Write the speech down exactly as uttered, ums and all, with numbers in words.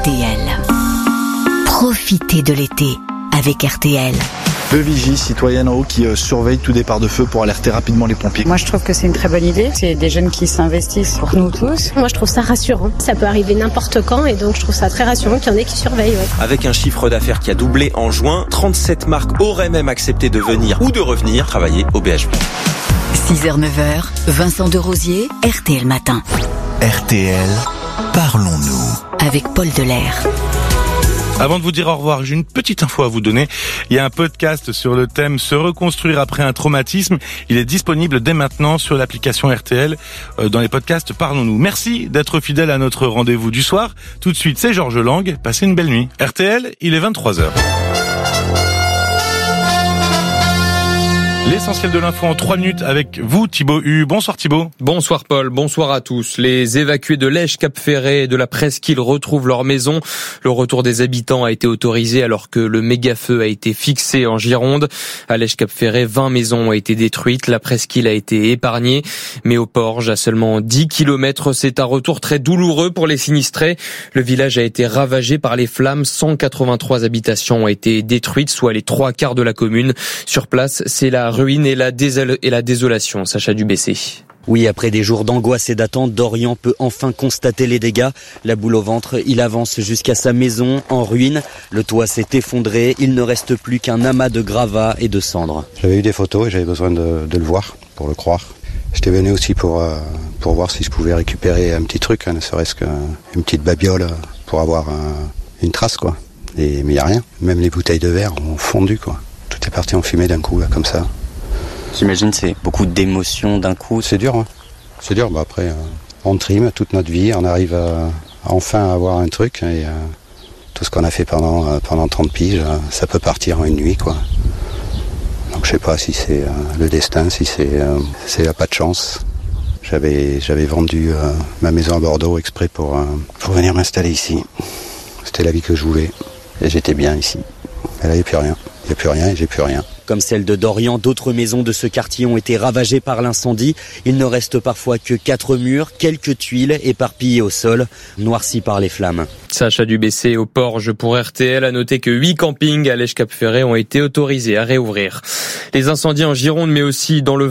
R T L. Profitez de l'été avec R T L. Deux vigies citoyennes en haut qui euh, surveillent tout départ de feu pour alerter rapidement les pompiers. Moi je trouve que c'est une très bonne idée, c'est des jeunes qui s'investissent pour nous tous. Moi je trouve ça rassurant, ça peut arriver n'importe quand et donc je trouve ça très rassurant qu'il y en ait qui surveillent. Ouais. Avec un chiffre d'affaires qui a doublé en juin, trente-sept marques auraient même accepté de venir ou de revenir travailler au B H V. six heures neuf heures, Vincent Derosier, R T L Matin. R T L, parlons-nous. Avec Paul Delair. Avant de vous dire au revoir, j'ai une petite info à vous donner. Il y a un podcast sur le thème « Se reconstruire après un traumatisme ». Il est disponible dès maintenant sur l'application R T L, euh, dans les podcasts Parlons-nous. Merci d'être fidèle à notre rendez-vous du soir. Tout de suite, c'est Georges Lang. Passez une belle nuit. R T L, il est vingt-trois heures. L'essentiel de l'info en trois minutes avec vous, Thibaut Hu. Bonsoir Thibaut. Bonsoir Paul, bonsoir à tous. Les évacués de Lège, Cap-Ferré et de la Presqu'île retrouvent leur maison. Le retour des habitants a été autorisé alors que le méga-feu a été fixé en Gironde. À Lège, Cap-Ferré, vingt maisons ont été détruites. La Presqu'île a été épargnée. Mais au Porge, à seulement dix kilomètres, c'est un retour très douloureux pour les sinistrés. Le village a été ravagé par les flammes. cent quatre-vingt-trois habitations ont été détruites, soit les trois quarts de la commune. Sur place, c'est la ruine et la, désol- et la désolation. Sacha Dubessé. Oui, après des jours d'angoisse et d'attente, Dorian peut enfin constater les dégâts. La boule au ventre, il avance jusqu'à sa maison en ruine. Le toit s'est effondré, il ne reste plus qu'un amas de gravats et de cendres. J'avais eu des photos et j'avais besoin de, de le voir pour le croire. J'étais venu aussi pour, euh, pour voir si je pouvais récupérer un petit truc, hein, ne serait-ce qu'une petite babiole pour avoir un, une trace, quoi. Et, mais il n'y a rien. Même les bouteilles de verre ont fondu, quoi. Tout est parti en fumée d'un coup, là, comme ça. J'imagine c'est beaucoup d'émotions d'un coup. C'est dur, hein. C'est dur. Bah après, euh, on trime toute notre vie, on arrive à, à enfin avoir un truc et euh, tout ce qu'on a fait pendant euh, pendant trente piges, euh, ça peut partir en une nuit, quoi. Donc je sais pas si c'est euh, le destin, si c'est euh, c'est la pas de chance. J'avais j'avais vendu euh, ma maison à Bordeaux exprès pour euh, pour venir m'installer ici. C'était la vie que je voulais et j'étais bien ici. Et là, il n'y a plus rien. Il n'y a plus rien et j'ai plus rien. Comme celle de Dorian, d'autres maisons de ce quartier ont été ravagées par l'incendie. Il ne reste parfois que quatre murs, quelques tuiles éparpillées au sol, noircies par les flammes. Sacha Dubessé au Porge pour R T L. A noter que huit campings à Lège Cap-Ferré ont été autorisés à réouvrir. Les incendies en Gironde, mais aussi dans le